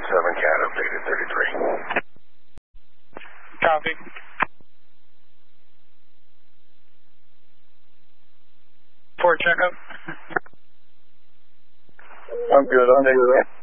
cat updated 33. Copy. For checkup. I'm good. I'm good.